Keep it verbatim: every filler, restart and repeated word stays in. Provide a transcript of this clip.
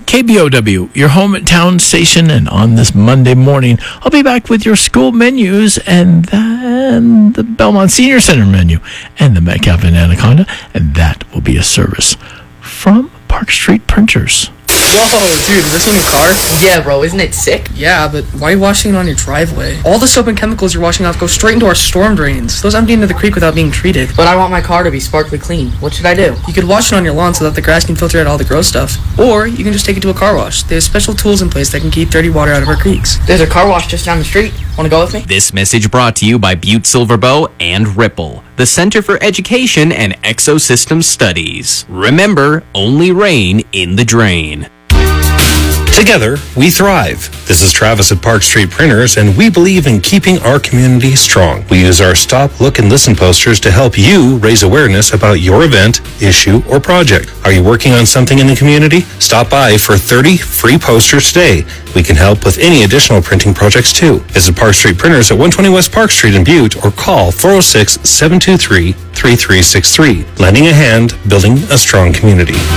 K B O W, your hometown station, and on this Monday morning, I'll be back with your school menus and then the Belmont Senior Center menu and the Metcalf and Anaconda, and that will be a service from Park Street Printers. Yo, dude, ever seen your car? Yeah, bro, isn't it sick? Yeah, but why are you washing it on your driveway? All the soap and chemicals you're washing off go straight into our storm drains. Those empty into the creek without being treated. But I want my car to be sparkly clean. What should I do? You could wash it on your lawn so that the grass can filter out all the gross stuff. Or you can just take it to a car wash. They have special tools in place that can keep dirty water out of our creeks. There's a car wash just down the street. Want to go with me? This message brought to you by Butte Silver Bow and Ripple, the Center for Education and Exosystem Studies. Remember, only rain in the drain. Together, we thrive. This is Travis at Park Street Printers, and we believe in keeping our community strong. We use our Stop, Look, and Listen posters to help you raise awareness about your event, issue, or project. Are you working on something in the community? Stop by for thirty free posters today. We can help with any additional printing projects, too. Visit Park Street Printers at one twenty West Park Street in Butte or call four oh six, seven two three, three three six three. Lending a hand, building a strong community.